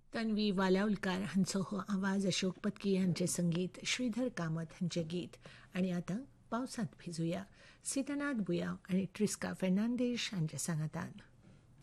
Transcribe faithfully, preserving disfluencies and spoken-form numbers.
तन्वी वालावलकार हांचो हो आवाज, अशोक पत्की हांचे संगीत, श्रीधर कामत हांचे गीत. आणि आतां पावसांत भिजूया, सीतानाथ बुया आणि ट्रिस्का फेर्नांदेश हांच्या सांगातान.